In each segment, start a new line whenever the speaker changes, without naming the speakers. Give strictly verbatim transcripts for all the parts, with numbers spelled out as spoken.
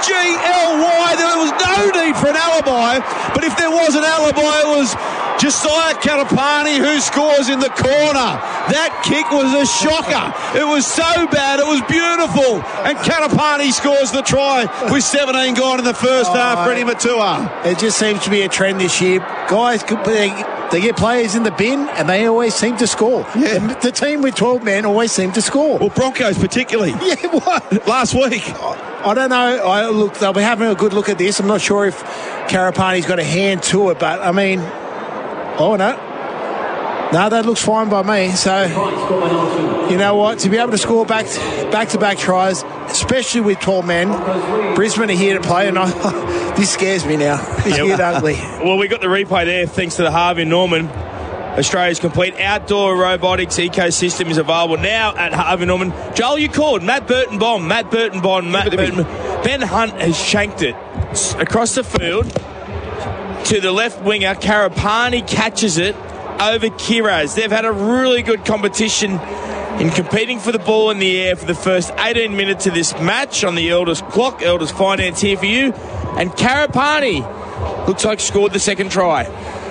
G L Y. There was no need for an alibi, but if there was an alibi, it was Josiah Kalapani who scores in the corner. That kick was a shocker. It was so bad, it was beautiful. And Kalapani scores the try with seventeen gone in the first oh, half for Freddie Matua.
It just seems to be a trend this year. Guys, they, they get players in the bin and they always seem to score.
Yeah.
The, the team with twelve men always seem to score.
Well, Broncos particularly.
Yeah, what?
Last week.
I don't know. I look, they'll be having a good look at this. I'm not sure if Kalapani's got a hand to it, but I mean, oh no. No, that looks fine by me. So, you know what? To be able to score back, back-to-back tries, especially with twelve men, Brisbane are here to play, and I, this scares me now. It's
yeah,
getting ugly.
Well, we got the replay there thanks to the Harvey Norman. Australia's complete outdoor robotics ecosystem is available now at Harvey Norman. Joel, you called. Matt Burton Bomb. Matt Burton Bomb. Matt Burton. Ben Hunt has shanked it across the field to the left winger. Kalapani catches it over Kiraz. They've had a really good competition in competing for the ball in the air for the first eighteen minutes of this match on the Elders clock. Elders Finance here for you. And Kalapani looks like scored the second try.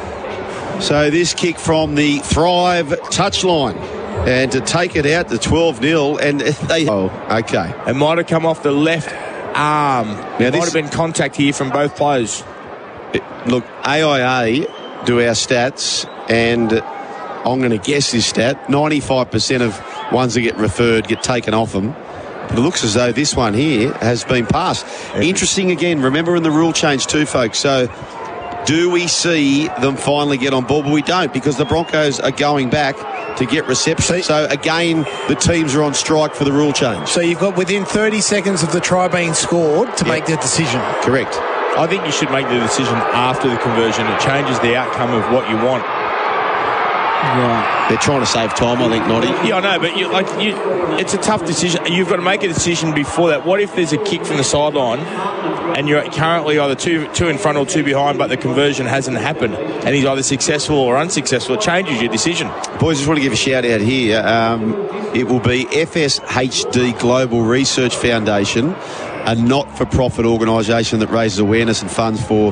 So this kick from the Thrive touchline, and to take it out to twelve nil, and they... Oh, okay.
It might have come off the left arm.
Now
there
this,
might have been contact here from both players.
It, look, A I A do our stats, and I'm going to guess this stat, ninety-five percent of ones that get referred get taken off them. But it looks as though this one here has been passed. Interesting again, remember in the rule change too, folks, so... Do we see them finally get on board? But we don't, because the Broncos are going back to get reception. So, again, the teams are on strike for the rule change.
So you've got within thirty seconds of the try being scored to
yep.
make the decision.
Correct.
I think you should make the decision after the conversion. It changes the outcome of what you want.
Right. They're trying to save time, I think, Noddy.
Yeah, I know, but you, like, you, it's a tough decision. You've got to make a decision before that. What if there's a kick from the sideline and you're currently either two two in front or two behind, but the conversion hasn't happened, and he's either successful or unsuccessful? It changes your decision.
Boys, just want to give a shout out here. Um, it will be F S H D Global Research Foundation, a not-for-profit organisation that raises awareness and funds for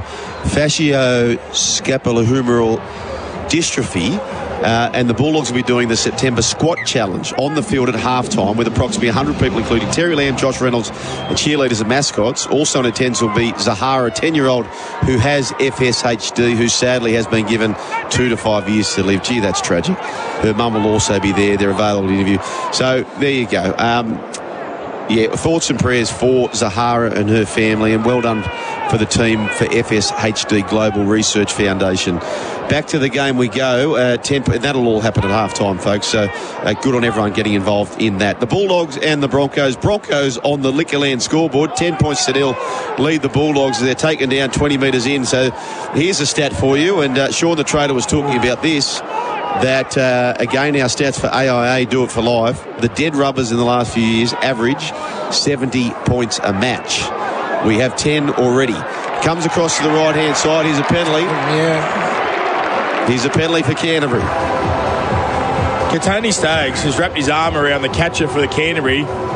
fascioscapulohumeral dystrophy. Uh, and the Bulldogs will be doing the September Squat Challenge on the field at halftime with approximately one hundred people, including Terry Lamb, Josh Reynolds, and cheerleaders and mascots. Also in attendance will be Zahara, a ten-year-old who has F S H D, who sadly has been given two to five years to live. Gee, that's tragic. Her mum will also be there. They're available to interview. So there you go. Um, yeah, thoughts and prayers for Zahara and her family, and well done for the team for F S H D Global Research Foundation. Back to the game we go. Uh, ten, that'll all happen at halftime, folks. So uh, good on everyone getting involved in that. The Bulldogs and the Broncos. Broncos on the Liquorland scoreboard. ten points to nil. Lead the Bulldogs. They're taken down twenty metres in. So here's a stat for you. And uh, Sean the Trader was talking about this. That, uh, again, our stats for A I A do it for life. The dead rubbers in the last few years average seventy points a match. We have ten already. Comes across to the right-hand side. Here's a penalty.
Yeah.
Here's a penalty for Canterbury.
Katoni Staggs has wrapped his arm around the catcher for the Canterbury.